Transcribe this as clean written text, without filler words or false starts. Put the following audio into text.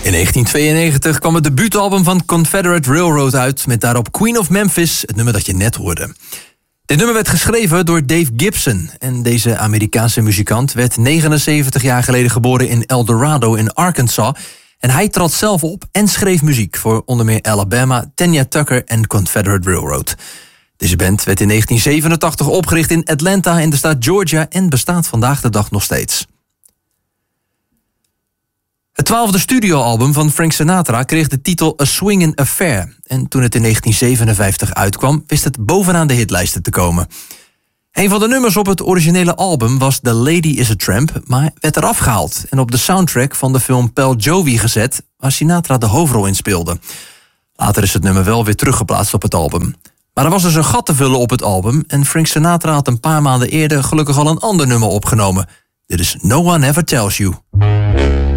In 1992 kwam het debuutalbum van Confederate Railroad uit met daarop Queen of Memphis, het nummer dat je net hoorde. Dit nummer werd geschreven door Dave Gibson en deze Amerikaanse muzikant werd 79 jaar geleden geboren in El Dorado in Arkansas en hij trad zelf op en schreef muziek voor onder meer Alabama, Tanya Tucker en Confederate Railroad. Deze band werd in 1987 opgericht in Atlanta in de staat Georgia en bestaat vandaag de dag nog steeds. Het 12e studioalbum van Frank Sinatra kreeg de titel A Swingin' Affair. En toen het in 1957 uitkwam, wist het bovenaan de hitlijsten te komen. Een van de nummers op het originele album was The Lady is a Tramp, maar werd eraf gehaald en op de soundtrack van de film Pal Jovi gezet, waar Sinatra de hoofdrol in speelde. Later is het nummer wel weer teruggeplaatst op het album. Maar er was dus een gat te vullen op het album en Frank Sinatra had een paar maanden eerder gelukkig al een ander nummer opgenomen. Dit is No One Ever Tells You.